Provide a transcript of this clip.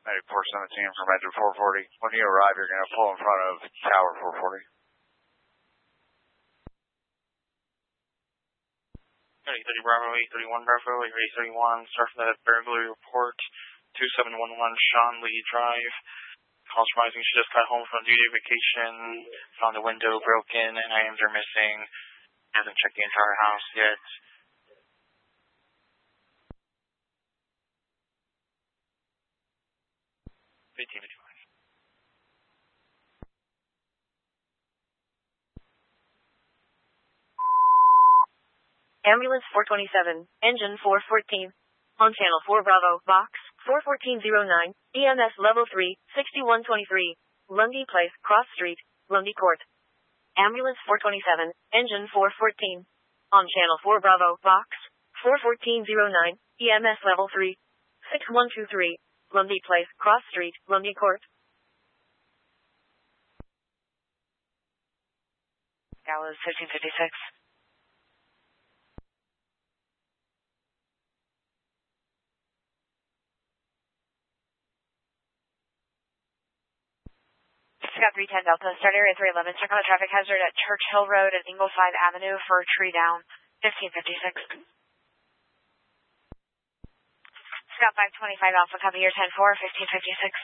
9417 from engine 440. When you arrive, you're going to pull in front of tower 440. 30 Bravo, 831 Bravo, 831, start from that burglary report, 2711 Sean Lee Drive. Calls rising, she just got home from a 2-day vacation, found a window broken, and items are missing. Hasn't checked the entire house yet. Ambulance 427, engine 414. On channel 4 Bravo, box 41409, EMS level 3, 6123. Lundy Place, Cross Street, Lundy Court. Ambulance 427, engine 414. On channel 4 Bravo, box 41409, EMS level 3, 6123. Lundy Place, Cross Street, Lundy Court. Gallows 1556. Scott 310 Delta, start area 311, check on the traffic hazard at Church Hill Road and Ingleside Avenue for a tree down, 1556. Scott 525 Alpha, copy your 10-4, 1556.